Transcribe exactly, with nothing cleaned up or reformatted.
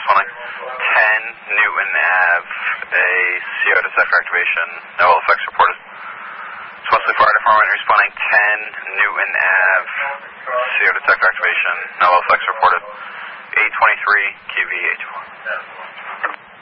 responding ten Newton Avenue, a C O detector activation, no ill effects reported. Wesley Fire Department responding ten Newton Avenue, C O detector activation, no ill effects reported. eight twenty-three Q V eight two four.